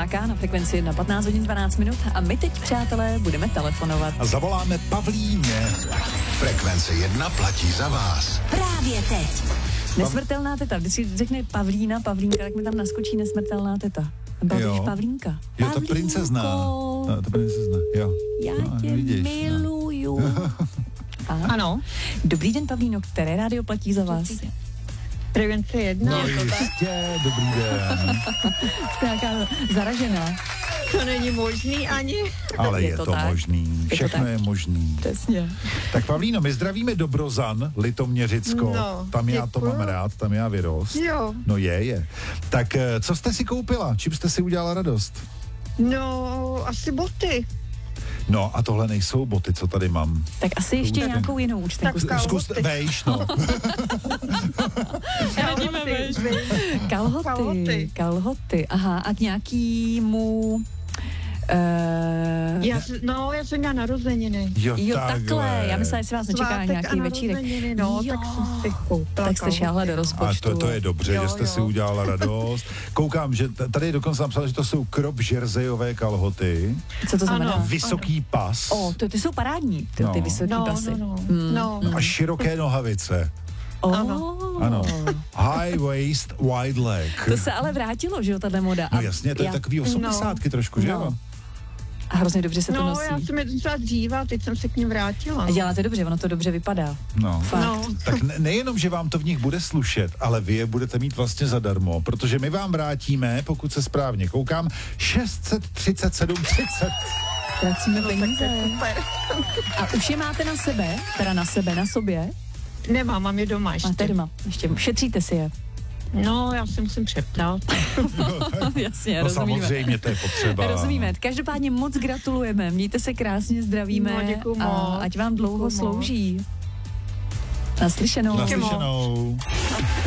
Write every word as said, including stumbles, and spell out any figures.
K na frekvenci jedna patnáct hodin dvanáct minut a my teď, přátelé, budeme telefonovat. A zavoláme Pavlíně. Frekvence jedna platí za vás. Právě teď. Nesmrtelná teta, když si řekne Pavlína, Pavlínka, tak mi tam naskočí nesmrtelná teta. Bavíš Pavlínka. Jo, to princezna. No, to princezna, jo. Já no, tě vidíš, miluju. No. Ano. Dobrý den, Pavlíno, které rádio platí za vás? Frekvence jedna. No jistě, dobrý den. Jste nějaká zaražená. To není možný ani. Ale je, je to, to to možný, je všechno to je možný. Přesně. Tak Pavlíno, my zdravíme Dobrozan, Litoměřicko, No, tam já to děkuju. mám rád, tam já vyrost. Jo. No je, je. Tak eh, co jste si koupila? Čím jste si udělala radost? No, asi boty. No a tohle nejsou boty, co tady mám. Tak asi ještě Účtenku. nějakou jinou účtenku. Tak Zkus, kalhoty. vejš, no. Kalhoty. Kalhoty, Kalhoty. kalhoty, aha, a k nějakýmu... Uh, Já, s- no, já jsem měla narozeniny. Jo, jo, takhle, já myslela, jestli vás nečeká Svátek nějaký a večírek. narozeniny, no, Jo. tak jsem si koupila Tak jste šáhla do A rozpočtu. to, to je dobře, Jo, že jste jo. si udělala radost. Koukám, že t- tady je dokonce napsal, že to jsou krop žerzejové kalhoty, Co to znamená? Ano. vysoký pas O, to, ty jsou parádní, ty, No. ty vysoký No, pasy. no, no, Hmm. no. a široké nohavice. O, Ano. Ano. High waist, wide leg. To se ale vrátilo, že jo, tahle moda. No A jasně, to je já- takový osmdesátky trošku, že No. jo? A hrozně dobře se to No, nosí. já jsem je docela dříve, a teď jsem se k ním vrátila. A děláte dobře, ono to dobře vypadá. No. Fakt. No, Tak ne, nejenom, že vám to v nich bude slušet, ale vy je budete mít vlastně zadarmo, protože my vám vrátíme, pokud se správně koukám, šest set třicet sedm třicet. Vracíme peníze. super. A už je máte na sebe, teda na sebe, na sobě? Nemám, mám je doma ještě. Máte doma, ještě šetříte si je. No, já si musím přeptat. Jasně, No rozumíme. samozřejmě, to je potřeba. Rozumíme. Každopádně moc gratulujeme. Mějte se krásně, zdravíme. No, děkuju a moc. ať vám dlouho Děkuju moc. slouží. Naslyšenou. Naslyšenou.